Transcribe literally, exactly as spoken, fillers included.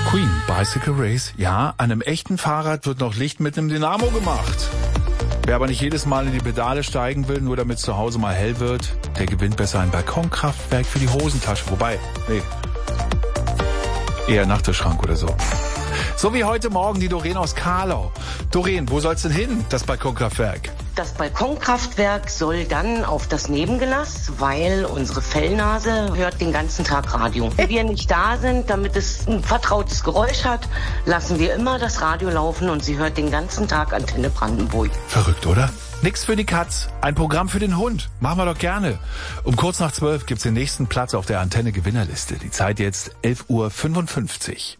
Queen, Bicycle Race. Ja, an einem echten Fahrrad wird noch Licht mit einem Dynamo gemacht. Wer aber nicht jedes Mal in die Pedale steigen will, nur damit es zu Hause mal hell wird, der gewinnt besser ein Balkonkraftwerk für die Hosentasche. Wobei, nee, eher Nachttischschrank oder so. So wie heute Morgen die Doreen aus Karlau. Doreen, wo soll's denn hin, das Balkonkraftwerk? Das Balkonkraftwerk soll dann auf das Nebengelass, weil unsere Fellnase hört den ganzen Tag Radio. Wenn wir nicht da sind, damit es ein vertrautes Geräusch hat, lassen wir immer das Radio laufen und sie hört den ganzen Tag Antenne Brandenburg. Verrückt, oder? Nix für die Katz, ein Programm für den Hund. Machen wir doch gerne. Um kurz nach zwölf gibt's den nächsten Platz auf der Antenne-Gewinnerliste. Die Zeit jetzt elf Uhr fünfundfünfzig.